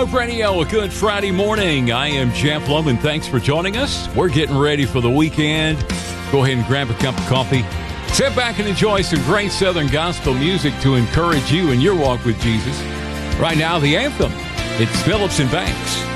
Hope Radio, a good Friday morning. I am Jeff Loman. Thanks for joining us. We're getting ready for the weekend. Go ahead and grab a cup of coffee. Sit back and enjoy some great Southern gospel music to encourage you in your walk with Jesus. Right now, the anthem. It's Phillips and Banks.